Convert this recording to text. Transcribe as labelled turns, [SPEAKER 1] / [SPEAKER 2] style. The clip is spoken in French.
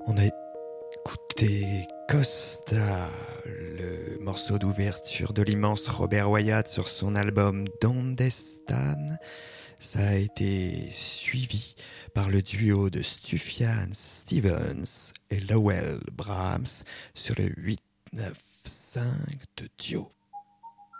[SPEAKER 1] On a écouté Costa, le morceau d'ouverture de l'immense Robert Wyatt sur son album Donde Stan. Ça a été suivi par le duo de Sufjan Stevens et Lowell Brahms sur le 8-9-5 de Dio.